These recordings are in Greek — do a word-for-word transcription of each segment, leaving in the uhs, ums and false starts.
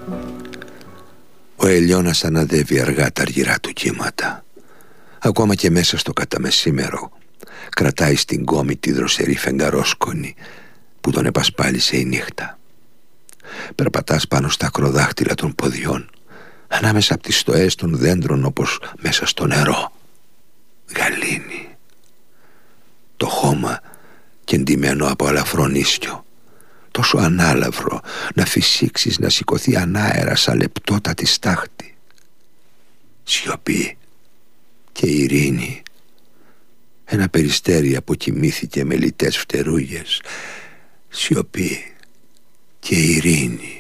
Ο Ελιώνας αναδεύει αργά τα αργυρά του κύματα. Ακόμα και μέσα στο καταμεσήμερο κρατάει στην κόμη τη δροσερή φεγγαρόσκονη που τον επασπάλισε η νύχτα. Περπατάς πάνω στα ακροδάχτυλα των ποδιών, ανάμεσα από τις στοές των δέντρων, όπως μέσα στο νερό. Γαλήνη. Το χώμα κεντυμένο από αλαφρό νίσιο, τόσο ανάλαυρο να φυσήξεις να σηκωθεί ανάερα σαν λεπτότατη στάχτη. Σιωπή και ειρήνη. Ένα περιστέρι αποκοιμήθηκε με λιτές φτερούγες. Σιωπή και ειρήνη.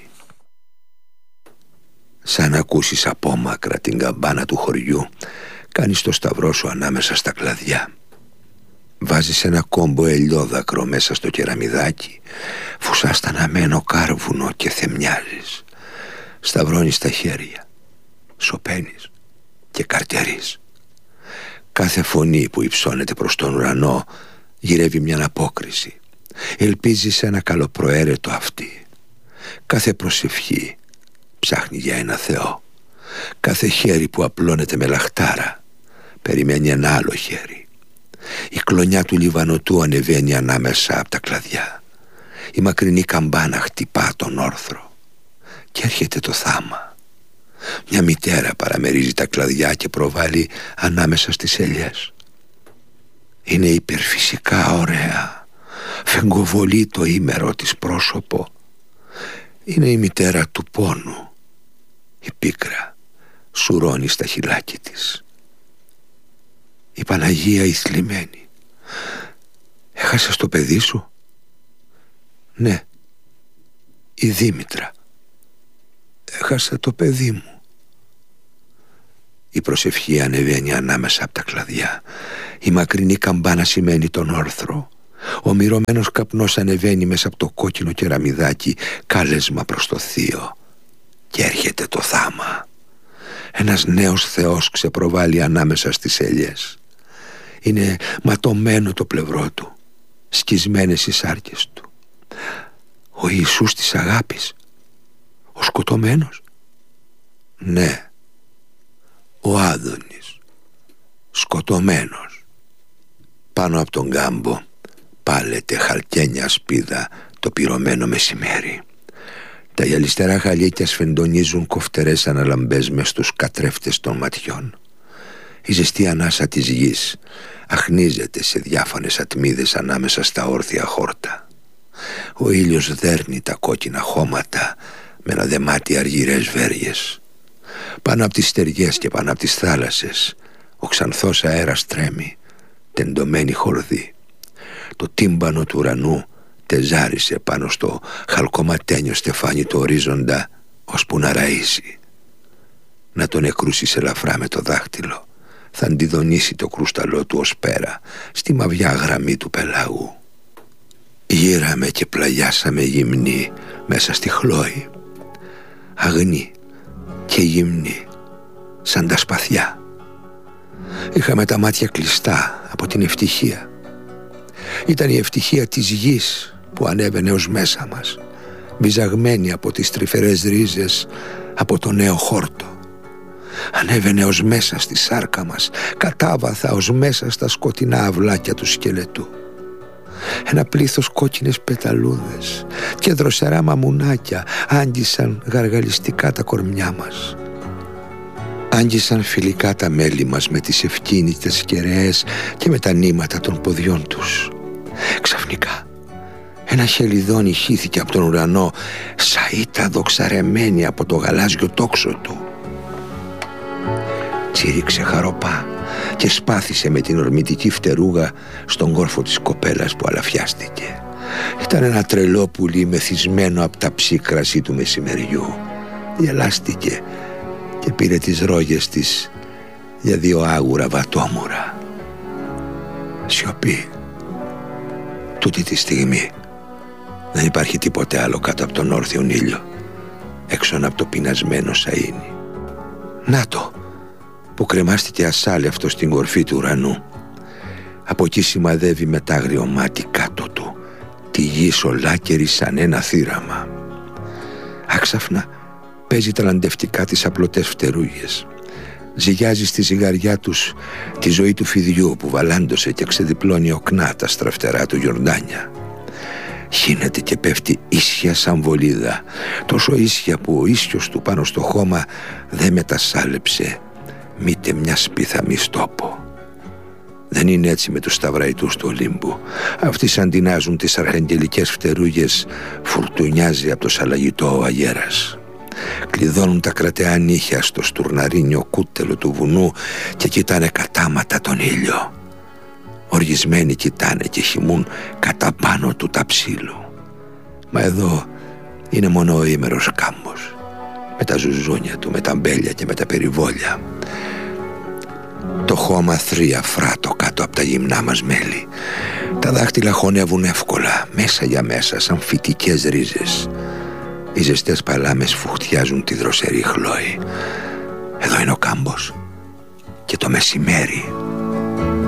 Σαν να ακούσεις απόμακρα την καμπάνα του χωριού, κάνεις το σταυρό σου ανάμεσα στα κλαδιά. Βάζεις ένα κόμπο ελιόδακρο μέσα στο κεραμιδάκι, φουσάς τα αναμένο κάρβουνο και θεμιάζεις. Σταυρώνεις τα χέρια, σωπαίνεις και καρτερείς. Κάθε φωνή που υψώνεται προς τον ουρανό γυρεύει μια απόκριση. Ελπίζει σε ένα καλοπροαίρετο αυτή. Κάθε προσευχή ψάχνει για ένα Θεό. Κάθε χέρι που απλώνεται με λαχτάρα περιμένει ένα άλλο χέρι. Η κλονιά του Λιβανοτού ανεβαίνει ανάμεσα από τα κλαδιά. Η μακρινή καμπάνα χτυπά τον όρθρο. Και έρχεται το θάμα. Μια μητέρα παραμερίζει τα κλαδιά και προβάλλει ανάμεσα στις ελιές. Είναι υπερφυσικά ωραία. Φεγγοβολεί το ήμερο της πρόσωπο. Είναι η μητέρα του πόνου. Η πίκρα σουρώνει στα χειλάκια της. Η Παναγία η θλιμμένη. Έχασες το παιδί σου? Ναι, η Δήμητρα. Έχασα το παιδί μου. Η προσευχή ανεβαίνει ανάμεσα από τα κλαδιά. Η μακρινή καμπάνα σημαίνει τον όρθρο. Ο μυρωμένος καπνός ανεβαίνει μέσα από το κόκκινο κεραμιδάκι, κάλεσμα προς το θείο. Και έρχεται το θάμα. Ένας νέος Θεός ξεπροβάλλει ανάμεσα στις ελιές. Είναι ματωμένο το πλευρό του, σκισμένες οι σάρκες του. Ο Ιησούς της αγάπης, ο σκοτωμένος. Ναι, ο Άδωνης, σκοτωμένος. Πάνω από τον κάμπο πάλεται χαλκένια σπίδα το πυρωμένο μεσημέρι. Τα γυαλιστερά χαλίκια σφεντονίζουν κοφτερές αναλαμπές μες στους κατρέφτες των ματιών. Η ζεστή ανάσα της γης αχνίζεται σε διάφανες ατμίδες ανάμεσα στα όρθια χόρτα. Ο ήλιος δέρνει τα κόκκινα χώματα με ένα δεμάτι αργυρές βέργες. Πάνω από τις στεριές και πάνω από τις θάλασσες ο ξανθός αέρας τρέμει, τεντωμένη χορδή. Το τύμπανο του ουρανού τεζάρισε πάνω στο χαλκοματένιο στεφάνι του ορίζοντα, ώσπου να ραΐσει. Να τον εκρούσεις ελαφρά με το δάχτυλο, θα αντιδονήσει το κρούσταλό του ως πέρα στη μαβιά γραμμή του πελάγου. Γύραμε και πλαγιάσαμε γυμνοί μέσα στη χλόη, αγνοί και γυμνοί σαν τα σπαθιά. Είχαμε τα μάτια κλειστά από την ευτυχία. Ήταν η ευτυχία της γης που ανέβαινε ως μέσα μας, βυζαγμένη από τις τρυφερές ρίζες από το νέο χόρτο. Ανέβαινε ως μέσα στη σάρκα μας, κατάβαθα ως μέσα στα σκοτεινά αυλάκια του σκελετού. Ένα πλήθος κόκκινες πεταλούδες και δροσερά μαμουνάκια άγγισαν γαργαλιστικά τα κορμιά μας. Άγγισαν φιλικά τα μέλη μας με τις ευκίνητες κεραίες και με τα νήματα των ποδιών τους. Ξαφνικά ένα χελιδόνι χύθηκε από τον ουρανό, σαΐτα δοξαρεμένη από το γαλάζιο τόξο του. Τσίριξε χαροπά και σπάθησε με την ορμητική φτερούγα στον κόρφο της κοπέλας που αλαφιάστηκε. Ήταν ένα τρελό πουλί μεθυσμένο από τα ψύκραση του μεσημεριού. Γελάστηκε και πήρε τις ρόγες της για δύο άγουρα βατόμουρα. Σιωπή. Τούτη τη στιγμή δεν υπάρχει τίποτε άλλο κάτω από τον όρθιον ήλιο, έξω από το πεινασμένο σαΐνι. Να το, που κρεμάστηκε ασάλευτο στην κορφή του ουρανού. Από εκεί σημαδεύει με τ' άγριο μάτι κάτω του τη γη σολάκερη σαν ένα θύραμα. Άξαφνα παίζει ταλαντευτικά τις απλωτές φτερούγες. Ζυγιάζει στη ζυγαριά τους τη ζωή του φιδιού που βαλάντωσε και ξεδιπλώνει οκνά τα στραφτερά του Γιορδάνια. Χύνεται και πέφτει ίσια σαν βολίδα, τόσο ίσια που ο ίσιος του πάνω στο χώμα δεν μετασάλεψε μήτε μια σπίθαμη στόπο. Δεν είναι έτσι με τους σταυραϊτούς του Ολύμπου. Αυτοί σαν τεινάζουν τις αρχαγγελικές φτερούγες, φουρτουνιάζει από το σαλαγιτό ο αγέρας. Κλειδώνουν τα κρατεά νύχια στο στουρναρίνιο κούτελο του βουνού και κοιτάνε κατάματα τον ήλιο. Οργισμένοι κοιτάνε και χυμούν κατά πάνω του τα ψήλου. Μα εδώ είναι μόνο ο ήμερος κάμπος, με τα ζουζούνια του, με τα μπέλια και με τα περιβόλια. Το χώμα θρία φράτο κάτω από τα γυμνά μας μέλη. Τα δάχτυλα χωνεύουν εύκολα, μέσα για μέσα, σαν φυτικές ρίζες. Οι ζεστές παλάμες φουχτιάζουν τη δροσερή χλόη. Εδώ είναι ο κάμπος και το μεσημέρι.